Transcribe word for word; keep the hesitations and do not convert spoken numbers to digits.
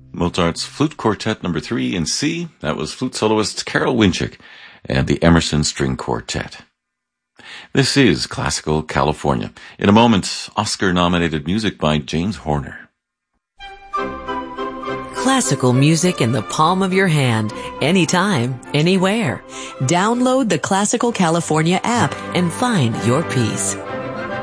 Mozart's Flute Quartet number three in C. That was flute soloist Carol Winchik and the Emerson String Quartet. This is Classical California. In a moment, Oscar-nominated music by James Horner. Classical music in the palm of your hand, anytime, anywhere. Download the Classical California app and find your peace.